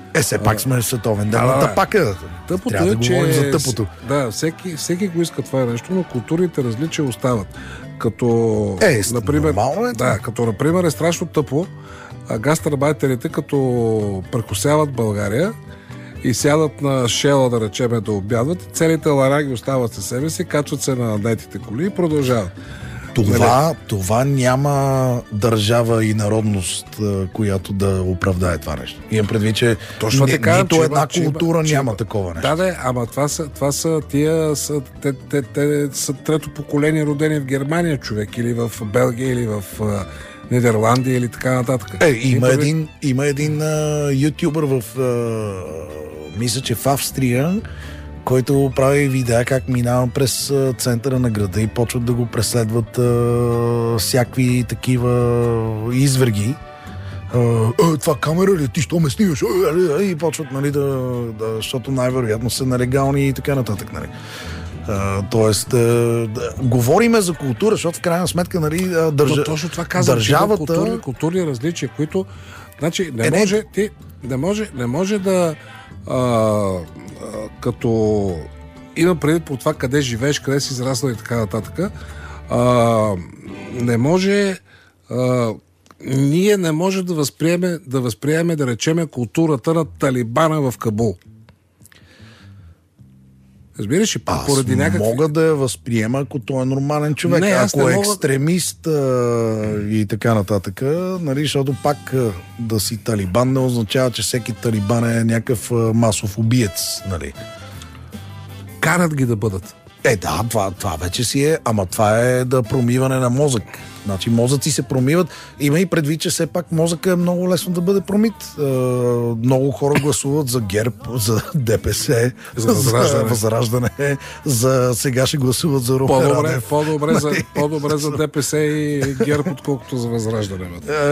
Все пак сме световен ден на тапака. Тъпото трябва е, да говорим за тъпото. Да, всеки го иска това нещо, но културните различия остават. Като, например, като, например, е страшно тъпо гастарбайтерите, като прекусяват България и сядат на Шела, да речеме, да обядват, целите лараги остават със себе си, качват се на наетите коли и продължават. Това няма държава и народност, която да оправдае това нещо. Имам предвид, че нито една култура няма такова нещо. Да, ама това са те са трето поколение родени в Германия, човек, или в Белгия, или в Нидерландия, или така нататък. Има един ютубър мисля, че в Австрия, който прави видеа как минава през центъра на града и почват да го преследват всякакви такива изверги. Това камера ли? Ти що ме снимаш? И почват, нали, защото най-вероятно са нелегални и така нататък, нали. Тоест, говориме за култура, защото в крайна сметка, нали, точно това казвам, държавата... културни различия, които... Значи, не може да... като има предвид по това къде живееш, къде си израснал и така нататък, не може ние не може да възприеме, да речеме, културата на Талибана в Кабул. Разбираш ли? Поради някакви... мога да я възприема, ако той е нормален човек. Ако е екстремист и така нататък, нали, защото пак да си талибан не означава, че всеки талибан е някакъв масов убиец. Нали. Карат ги да бъдат. Това вече си е, ама това е да промиване на мозък. Значи мозъци се промиват. Има и предвид, че все пак мозъка е много лесно да бъде промит. Много хора гласуват за ГЕРБ, за ДПС, за Възраждане, сега ще гласуват за Румен Радев. По-добре за ДПС и ГЕРБ, отколкото за Възраждане.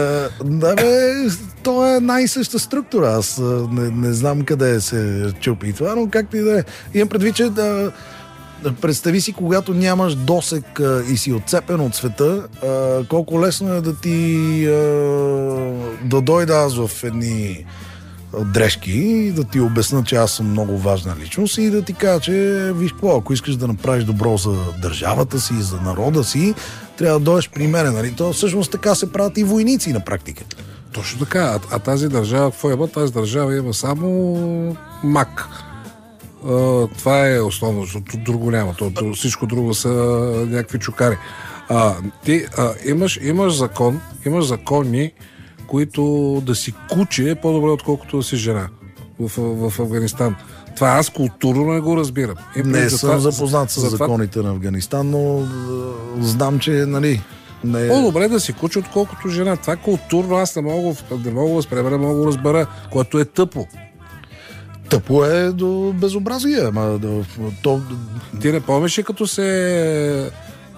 То е най-съща структура. Аз не знам къде се чупи това, но както и да е. Имам предвид, че представи си, когато нямаш досек и си отцепен от света, колко лесно е да ти да дойда аз в едни дрежки и да ти обясна, че аз съм много важна личност и да ти кажа, че виж какво, ако искаш да направиш добро за държавата си, за народа си, трябва да дойдеш при мен. Нали? То всъщност така се правят и войници на практика. Точно така. А тази държава, какво има? Тази държава има само мак. Това е основно, защото друго няма. Всичко друго са някакви чукари. Ти имаш закони, които да си куче е по-добре, отколкото да си жена в Афганистан. Това аз културно не го разбирам. Не съм запознат с законите на Афганистан, но знам, че нали... По-добре да си куче, отколкото жена. Това културно аз не мога да възприема, не мога да го разбера, което е тъпо. Тъпо е до безобразие. Ти не помниш ли, като се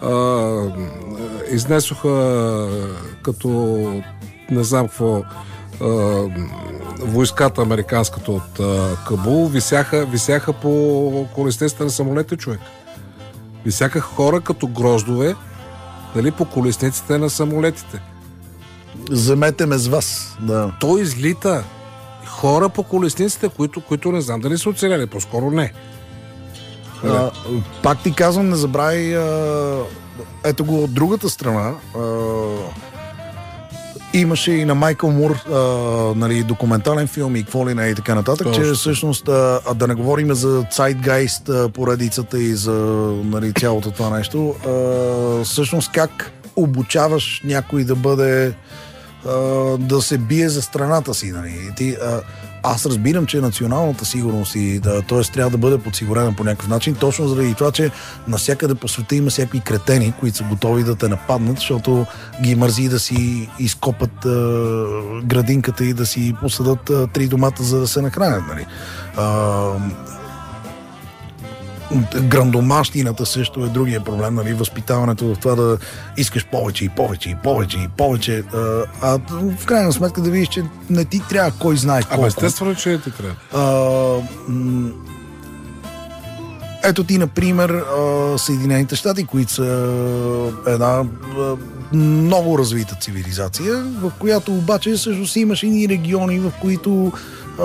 изнесоха като не знам какво войската американската от Кабул, висяха по колесниците на самолети, човек. Висяха хора като гроздове, нали, по колесниците на самолетите. Замете ме с вас. Да. Той излита. Хора по колесниците, които не знам дали са оцеляли, по-скоро не. Пак ти казвам, не забравяй ето го от другата страна. Имаше и на Майкъл Мур нали, документален филм и какво ли не и така нататък, че всъщност да не говорим за Zeitgeist поредицата и за нали, цялото това нещо, всъщност как обучаваш някой да бъде да се бие за страната си. Нали. Аз разбирам, че националната сигурност и т.е. трябва да бъде подсигурена по някакъв начин, точно заради това, че навсякъде по света има всякакви кретени, които са готови да те нападнат, защото ги мързи да си изкопат градинката и да си посадат 3 домата, за да се нахранят. Нали. Грандомащината също е другия проблем, нали, възпитаването в това да искаш повече и повече и повече и повече. В крайна сметка да видиш, че не ти трябва кой знае колко. Естествено, че не ти трябва. Ето ти, например, Съединените щати, които са една много развита цивилизация, в която обаче също си имаш и региони, в които